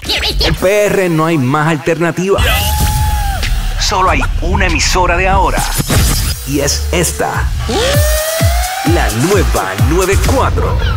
En PR no hay más alternativa. Solo hay una emisora de ahora. Y es esta. La nueva 94.